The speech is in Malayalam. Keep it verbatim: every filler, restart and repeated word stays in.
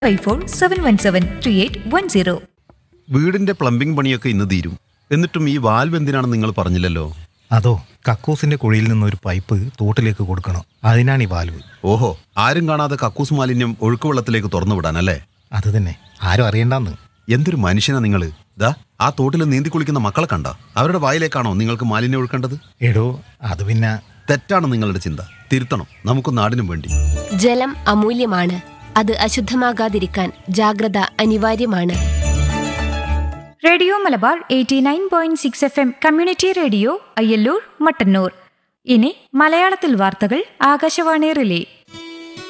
Five four seven one seven three eight one zero. വീടിന്റെ പ്ലംബിംഗ് പണിയൊക്കെ ഇന്ന് തീരും. എന്നിട്ടും ഈ വാൽവ് എന്തിനാണെന്ന് നിങ്ങൾ പറഞ്ഞില്ലല്ലോ. അതോ കക്കൂസിന്റെ കുഴിയിൽ നിന്ന് ഒരു പൈപ്പ് തോട്ടിലേക്ക് കൊടുക്കണം, അതിനാണ് ഈ വാൽവ്. ഓഹോ, ആരും കാണാതെ കക്കൂസ് മാലിന്യം ഒഴുക്കുവെള്ളത്തിലേക്ക് തുറന്നു വിടാനല്ലേ? അത് തന്നെ, ആരും അറിയണ്ടെന്ന്. എന്തൊരു മനുഷ്യനാ നിങ്ങള്. ദാ ആ തോട്ടിൽ നീന്തി കുളിക്കുന്ന മക്കളെ കണ്ട, അവരുടെ വായിലേക്കാണോ നിങ്ങൾക്ക് മാലിന്യം ഒഴുക്കേണ്ടത്? എടോ അത് പിന്നെ തെറ്റാണ് നിങ്ങളുടെ ചിന്ത. തിരുത്തണം, നമുക്ക് നാടിനും വേണ്ടി. ജലം അമൂല്യമാണ്. അത് അശുദ്ധമാകാതിരിക്കാൻ ജാഗ്രത അനിവാര്യമാണ്. Radio Malabar eighty nine point six F M community radio Ayyallur Mattannur. ഇനി മലയാളത്തിൽ വാർത്തകൾ ആകാശവാണി റിലേ.